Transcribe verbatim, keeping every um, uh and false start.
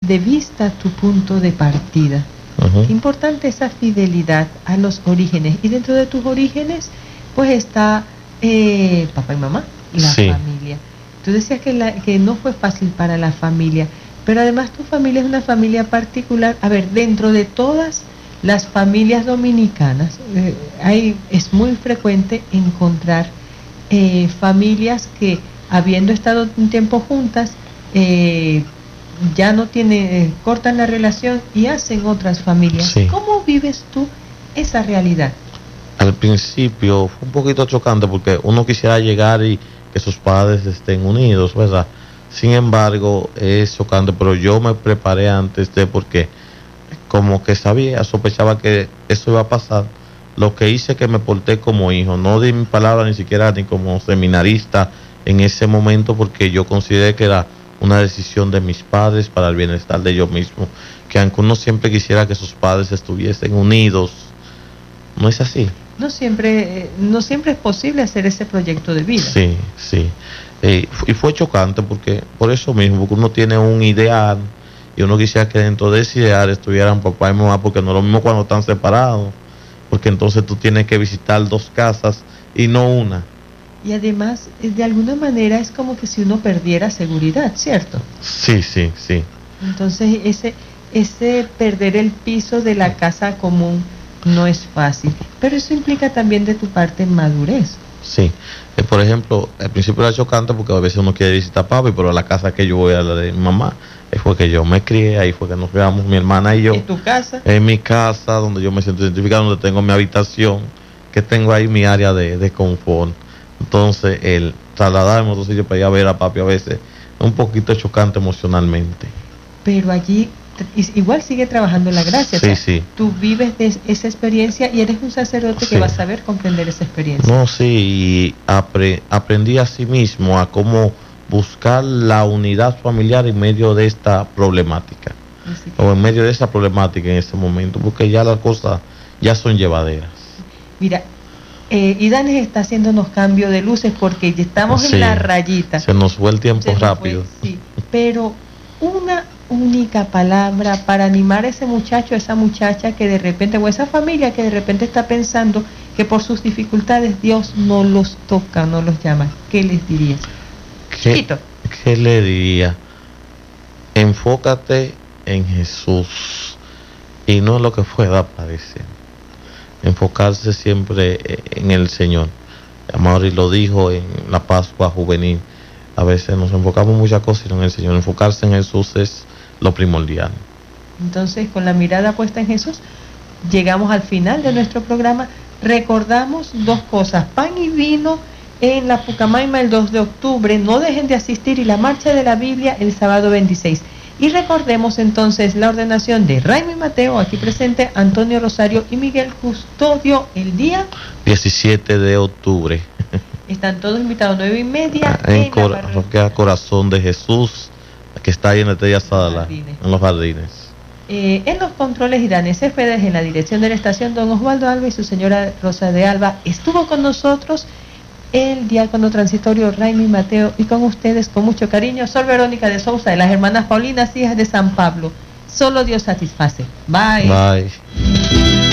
de vista tu punto de partida. Uh-huh. Qué importante esa fidelidad a los orígenes. Y dentro de tus orígenes, pues está eh, papá y mamá, la sí. familia. Tú decías que, la, que no fue fácil para la familia, pero además tu familia es una familia particular. A ver, dentro de todas las familias dominicanas, eh, hay, es muy frecuente encontrar eh, familias que, habiendo estado un tiempo juntas, eh, ya no tienen, eh, cortan la relación y hacen otras familias. Sí. ¿Cómo vives tú esa realidad? Al principio fue un poquito chocante porque uno quisiera llegar y que sus padres estén unidos, ¿verdad? Sin embargo, es chocante, pero yo me preparé antes de, porque como que sabía, sospechaba que eso iba a pasar. Lo que hice que me porté como hijo, no di mi palabra ni siquiera ni como seminarista en ese momento, porque yo consideré que era una decisión de mis padres para el bienestar de ellos mismos, que aunque uno siempre quisiera que sus padres estuviesen unidos, no es así. No siempre, no siempre es posible hacer ese proyecto de vida. Sí, sí. Eh, y fue chocante porque, por eso mismo, porque uno tiene un ideal y uno quisiera que dentro de ese ideal estuvieran papá y mamá, porque no es lo mismo cuando están separados, porque entonces tú tienes que visitar dos casas y no una. Y además, de alguna manera es como que si uno perdiera seguridad, ¿cierto? Sí, sí, sí. Entonces, ese, ese perder el piso de la casa común no es fácil, pero eso implica también de tu parte madurez. Sí, eh, por ejemplo, al principio era chocante porque a veces uno quiere visitar a papi, pero a la casa que yo voy, a la de mi mamá, ahí fue que yo me crié, ahí fue que nos quedamos mi hermana y yo. ¿En tu casa? En mi casa, donde yo me siento identificado, donde tengo mi habitación, que tengo ahí mi área de, de confort. Entonces, el trasladarme a otro sitio para ir a ver a papi a veces es un poquito chocante emocionalmente. Pero allí igual sigue trabajando en la gracia. Sí, o sea, sí. Tú vives de esa experiencia y eres un sacerdote sí. que va a saber comprender esa experiencia. No, sí, y apre, aprendí a sí mismo a cómo buscar la unidad familiar en medio de esta problemática. Sí. O en medio de esa problemática en ese momento, porque ya las cosas ya son llevaderas. Mira, eh, Idanes está haciéndonos cambio de luces porque ya estamos sí. en la rayita. Se nos fue el tiempo rápido. Fue, sí, pero una única palabra para animar a ese muchacho, a esa muchacha que de repente, o esa familia que de repente está pensando que por sus dificultades Dios no los toca, no los llama. ¿Qué les dirías? ¿Qué, ¿qué le diría? Enfócate en Jesús y no en lo que pueda parecer. Enfocarse siempre en el Señor. Amaury lo dijo en la Pascua Juvenil. A veces nos enfocamos en muchas cosas y no en el Señor. Enfocarse en Jesús es lo primordial. Entonces, con la mirada puesta en Jesús, llegamos al final de nuestro programa. Recordamos dos cosas: pan y vino en la Pucamaima el dos de octubre. No dejen de asistir, y la marcha de la Biblia el sábado veintiséis. Y recordemos entonces la ordenación de Raimi Mateo, aquí presente, Antonio Rosario y Miguel Custodio, el día diecisiete de octubre. Están todos invitados, nueve y media en, en cor la Corazón de Jesús, que está ahí en Estrella Sadala, en los jardines. Eh, en los controles, Idanes Céspedes, en la dirección de la estación, don Osvaldo Alba y su señora Rosa de Alba. Estuvo con nosotros el diácono transitorio Raimi Mateo, y con ustedes, con mucho cariño, Sol Verónica de Sousa, de las hermanas Paulinas, hijas de San Pablo. Solo Dios satisface. Bye. Bye.